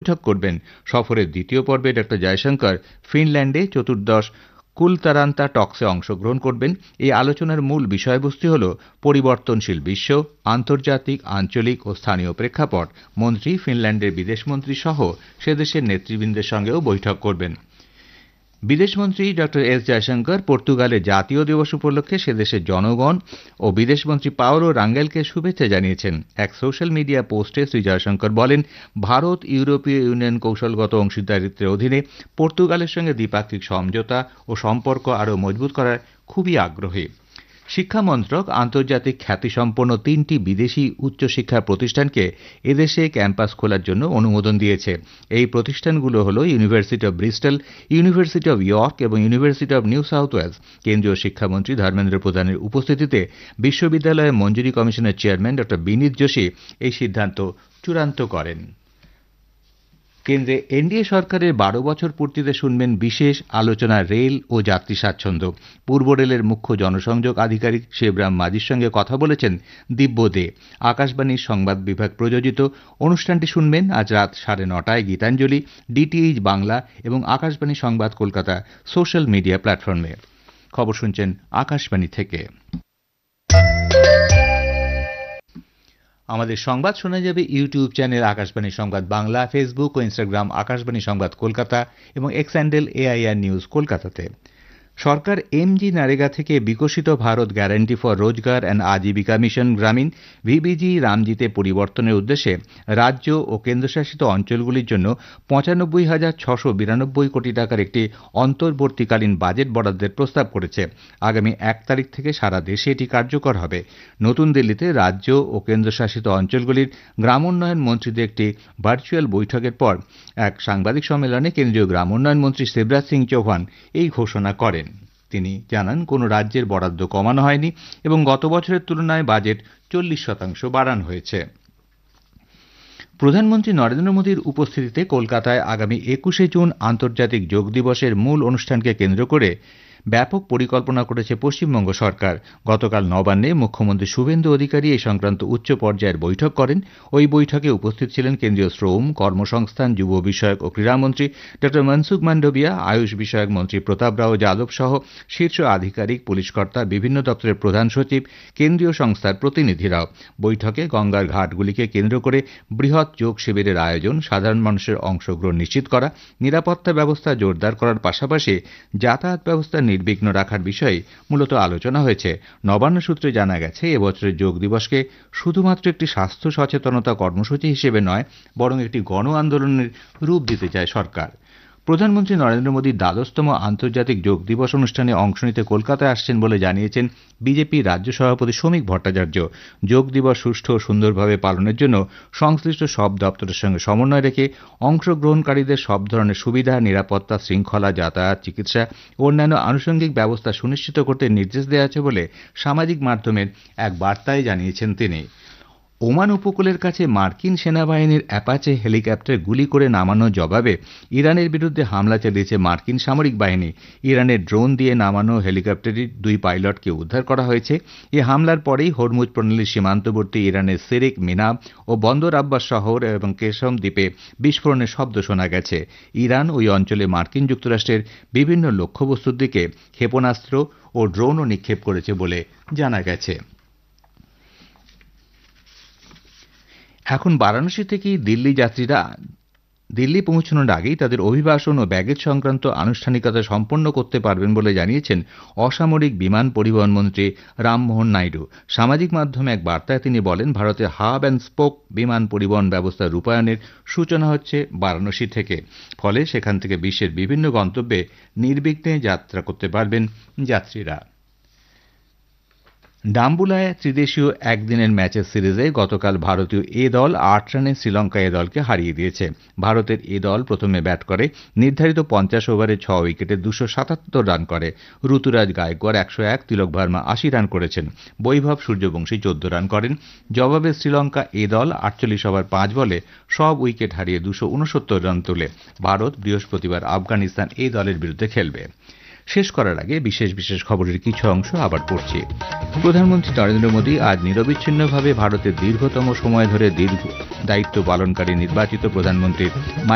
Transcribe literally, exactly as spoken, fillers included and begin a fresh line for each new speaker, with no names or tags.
বৈঠক করবেন। সফরের দ্বিতীয় পর্বে ড জয়শঙ্কর ফিনল্যান্ডে চতুর্দশ কুলতারান্তা টক্সে অংশগ্রহণ করবেন। এই আলোচনার মূল বিষয়বস্তু হল পরিবর্তনশীল বিশ্ব, আন্তর্জাতিক, আঞ্চলিক ও স্থানীয় প্রেক্ষাপট। মন্ত্রী ফিনল্যান্ডের বিদেশমন্ত্রী সহ সে দেশের নেতৃবৃন্দের সঙ্গেও বৈঠক করবেন। বিদেশমন্ত্রী ড এস জয়শঙ্কর পর্তুগালের জাতীয় দিবস উপলক্ষে সে দেশের জনগণ ও বিদেশমন্ত্রী পাওলো রাঙ্গেলকে শুভেচ্ছা জানিয়েছেন। এক সোশ্যাল মিডিয়া পোস্টে শ্রী জয়শঙ্কর বলেন, ভারত ইউরোপীয় ইউনিয়ন কৌশলগত অংশীদারিত্বের অধীনে পর্তুগালের সঙ্গে দ্বিপাক্ষিক সমঝোতা ও সম্পর্ক আরও মজবুত করার খুবই আগ্রহী। শিক্ষা মন্ত্রক আন্তর্জাতিক খ্যাতিসম্পন্ন তিনটি বিদেশি উচ্চশিক্ষা প্রতিষ্ঠানকে এদেশে ক্যাম্পাস খোলার জন্য অনুমোদন দিয়েছে। এই প্রতিষ্ঠানগুলো হল university of Bristol, university of York এবং university of new south Wales. কেন্দ্রীয় শিক্ষামন্ত্রী ধর্মেন্দ্র প্রধানের উপস্থিতিতে বিশ্ববিদ্যালয় মঞ্জুরি কমিশনের চেয়ারম্যান ড বিনীত যোশী এই সিদ্ধান্ত চূড়ান্ত করেন। কেন্দ্রে এনডিএ সরকারের বারো বছর পূর্তিতে শুনবেন বিশেষ আলোচনা রেল ও যাত্রী স্বাচ্ছন্দ্য। পূর্ব রেলের মুখ্য জনসংযোগ আধিকারিক শিবরাম মাঝির সঙ্গে কথা বলেছেন দিব্য দে। আকাশবাণীর সংবাদ বিভাগ প্রযোজিত অনুষ্ঠানটি শুনবেন আজ রাত সাড়ে নটায় গীতাঞ্জলি, ডিটিএইচ বাংলা এবং আকাশবাণী সংবাদ কলকাতা সোশ্যাল মিডিয়া প্ল্যাটফর্মে। খবর শুনছেন আকাশবাণী থেকে। আমাদের সংবাদ শোনা যাবে ইউটিউব চ্যানেল আকাশবাণী সংবাদ বাংলা, ফেসবুক ও ইনস্টাগ্রাম আকাশবাণী সংবাদ কলকাতা এবং এক্স হ্যান্ডেল এআইআর নিউজ কলকাতাতে। সরকার এমজি নারেগা থেকে বিকশিত ভারত গ্যারান্টি ফর রোজগার অ্যান্ড আজীবিকা মিশন গ্রামীণ ভিবিজি রামজিতে পরিবর্তনের উদ্দেশ্যে রাজ্য ও কেন্দ্রশাসিত অঞ্চলগুলির জন্য পঁচানব্বই হাজার ছশো বিরানব্বই কোটি টাকার একটি অন্তর্বর্তীকালীন বাজেট বরাদ্দের প্রস্তাব করেছে। আগামী এক তারিখ থেকে সারা দেশে এটি কার্যকর হবে। নতুন দিল্লিতে রাজ্য ও কেন্দ্রশাসিত অঞ্চলগুলির গ্রামোন্নয়ন মন্ত্রীদের একটি ভার্চুয়াল বৈঠকের পর এক সাংবাদিক সম্মেলনে কেন্দ্রীয় গ্রামোন্নয়ন মন্ত্রী শিবরাজ সিং চৌহান এই ঘোষণা করেন। তিনি জানান, কোনো রাজ্যের বরাদ্দ কমানো হয়নি এবং গত বছরের তুলনায় বাজেট চল্লিশ শতাংশ বাড়ানো হয়েছে। প্রধানমন্ত্রী নরেন্দ্র মোদীর উপস্থিতিতে কলকাতায় আগামী একুশে জুন আন্তর্জাতিক যোগ দিবসের মূল অনুষ্ঠানকে কেন্দ্র করে ব্যাপক পরিকল্পনা করেছে পশ্চিমবঙ্গ সরকার। গতকাল নবান্নে মুখ্যমন্ত্রী শুভেন্দু অধিকারী এই সংক্রান্ত উচ্চ পর্যায়ের বৈঠক করেন। ওই বৈঠকে উপস্থিত ছিলেন কেন্দ্রীয় শ্রম, কর্মসংস্থান, যুব বিষয়ক ও ক্রীড়ামন্ত্রী ড মনসুখ মান্ডভিয়া, আয়ুষ বিষয়ক মন্ত্রী প্রতাপ রাও যাদব সহ শীর্ষ আধিকারিক, পুলিশকর্তা, বিভিন্ন দপ্তরের প্রধান সচিব, কেন্দ্রীয় সংস্থার প্রতিনিধিরাও। বৈঠকে গঙ্গার ঘাটগুলিকে কেন্দ্র করে বৃহৎ যোগ শিবিরের আয়োজন, সাধারণ মানুষের অংশগ্রহণ নিশ্চিত করা, নিরাপত্তা ব্যবস্থা জোরদার করার পাশাপাশি যাতায়াত ব্যবস্থা নির্বিঘ্ন রাখার বিষয়ে মূলত আলোচনা হয়েছে। নবান্ন সূত্রে জানা গেছে, এবছরের যোগ দিবসকে শুধুমাত্র একটি স্বাস্থ্য সচেতনতা কর্মসূচি হিসেবে নয়, বরং একটি গণ আন্দোলনের রূপ দিতে চায় সরকার। প্রধানমন্ত্রী নরেন্দ্র মোদী দ্বাদশতম আন্তর্জাতিক যোগ দিবস অনুষ্ঠানে অংশ নিতে কলকাতায় আসছেন বলে জানিয়েছেন বিজেপি রাজ্য সভাপতি শ্রমিক ভট্টাচার্য। যোগ দিবস সুষ্ঠু ও সুন্দরভাবে পালনের জন্য সংশ্লিষ্ট সব দপ্তরের সঙ্গে সমন্বয় রেখে অংশগ্রহণকারীদের সব ধরনের সুবিধা, নিরাপত্তা, শৃঙ্খলা, যাতায়াত, চিকিৎসা ও অন্যান্য আনুষঙ্গিক ব্যবস্থা সুনিশ্চিত করতে নির্দেশ দেওয়া আছে বলে সামাজিক মাধ্যমের এক বার্তায় জানিয়েছেন তিনি। ওমান উপকূলের কাছে মার্কিন সেনাবাহিনীর অ্যাপাচে হেলিকপ্টার গুলি করে নামানোর জবাবে ইরানের বিরুদ্ধে হামলা চালিয়েছে মার্কিন সামরিক বাহিনী। ইরানের ড্রোন দিয়ে নামানো হেলিকপ্টারের দুই পাইলটকে উদ্ধার করা হয়েছে। এই হামলার পরেই হরমুজ প্রণালীর সীমান্তবর্তী ইরানের সেরেক, মিনাব ও বন্দর আব্বাস শহর এবং কেশম দ্বীপে বিস্ফোরণের শব্দ শোনা গেছে। ইরান ওই অঞ্চলে মার্কিন যুক্তরাষ্ট্রের বিভিন্ন লক্ষ্যবস্তুর দিকে ক্ষেপণাস্ত্র ও ড্রোনও নিক্ষেপ করেছে বলে জানা গেছে। এখন বারাণসী থেকেই দিল্লি যাত্রীরা দিল্লি পৌঁছানোর আগেই তাদের অভিবাসন ও ব্যাগেজ সংক্রান্ত আনুষ্ঠানিকতা সম্পন্ন করতে পারবেন বলে জানিয়েছেন অসামরিক বিমান পরিবহন মন্ত্রী রামমোহন নাইডু। সামাজিক মাধ্যমে এক বার্তায় তিনি বলেন, ভারতের হাব অ্যান্ড স্পোক বিমান পরিবহন ব্যবস্থা রূপায়ণের সূচনা হচ্ছে বারাণসী থেকে। ফলে সেখান থেকে বিশ্বের বিভিন্ন গন্তব্যে নির্বিঘ্নে যাত্রা করতে পারবেন যাত্রীরা। ডাম্বুলায় ত্রিদেশীয় একদিনের ম্যাচের সিরিজে গতকাল ভারতীয় এ দল আট রানে শ্রীলঙ্কা এ দলকে হারিয়ে দিয়েছে। ভারতের এ দল প্রথমে ব্যাট করে নির্ধারিত পঞ্চাশ ওভারে ছ উইকেটে দুশো সাতাত্তর রান করে। ঋতুরাজ গায়কোয়াড় একশো এক, তিলক ভার্মা আশি রান করেছেন। বৈভব সূর্যবংশী চোদ্দ রান করেন। জবাবে শ্রীলঙ্কা এ দল আটচল্লিশ ওভার পাঁচ বলে সব উইকেট হারিয়ে দুশো উনসত্তর রান তোলে। ভারত বৃহস্পতিবার আফগানিস্তান এই দলের বিরুদ্ধে খেলবে। শেষ করার আগে বিশেষ বিশেষ খবরের কিছু অংশ আবার পড়ছি। প্রধানমন্ত্রী নরেন্দ্র মোদী আজ নিরবিচ্ছিন্নভাবে ভারতের দীর্ঘতম সময় ধরে দীর্ঘ দায়িত্ব পালনকারী নির্বাচিত প্রধানমন্ত্রীর